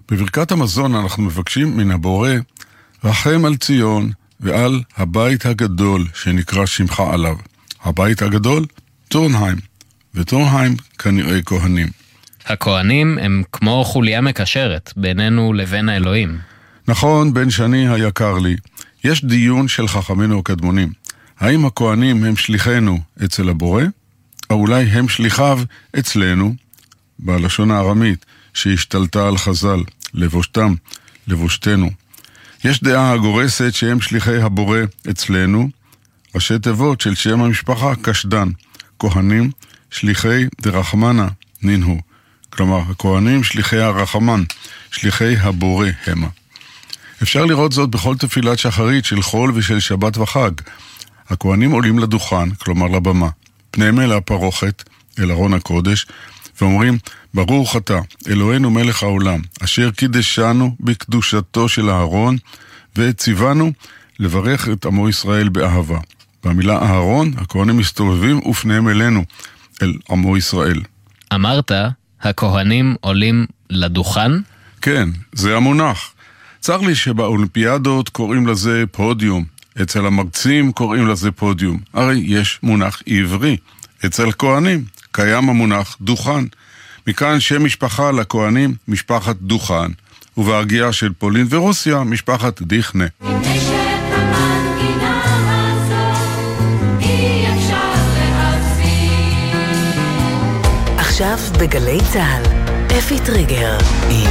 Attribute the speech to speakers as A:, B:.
A: בברכת המזון אנחנו מבקשים מן הבורא, רחם על ציון ועל הבית הגדול שנקרא שמך עליו. הבית הגדול, טורנהיים, וטורנהיים כנראה כהנים.
B: הכהנים הם כמו חוליה מקשרת בינינו לבין האלוהים.
A: נכון, בן שני היקר לי, יש דיון של חכמינו הקדמונים. האם הכהנים הם שליחנו אצל הבורא, או אולי הם שליחיו אצלנו, בלשון הארמית שהשתלטה על חז"ל, לבושתם, לבושתנו. יש דעה הגורסת שהם שליחי הבורא אצלנו, ראשי תיבות של שם המשפחה קשדן, כהנים שליחי דרחמנה נינו, כלומר הכהנים שליחי הרחמן, שליחי הבורא המה. אפשר לראות זאת בכל תפילת שחרית של חול ושל שבת וחג. הכהנים עולים לדוכן, כלומר לבמה, פניהם אל הפרוכת, אל ארון הקודש, ואומרים, ברוך אתה, אלוהינו מלך העולם, אשר קידשנו בקדושתו של הארון, וציוונו לברך את עמו ישראל באהבה. במילה הארון, הכהנים מסתובבים ופניהם אלינו, אל עמו ישראל.
B: אמרת, הכהנים עולים לדוכן?
A: כן, זה המונח. צר לי שבאולימפיאדות קוראים לזה פודיום, אצל המרצים קוראים לזה פודיום. הרי יש מונח עברי. אצל כהנים קיים המונח דוכן. מכאן שם משפחה לכהנים, משפחת דוכן, ובהרגיעה של פולין ורוסיה, משפחת דיכנה.
C: עכשיו בגלי צהל, אפי טריגר.